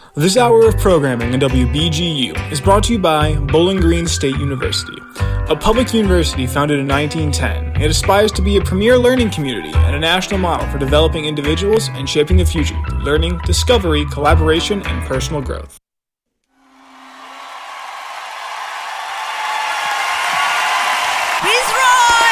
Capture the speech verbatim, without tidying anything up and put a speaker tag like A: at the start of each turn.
A: This hour of programming on W B G U is brought to you by Bowling Green State University, a public university founded in nineteen ten. It aspires to be a premier learning community and a national model for developing individuals and shaping the future through learning, discovery, collaboration, and personal growth.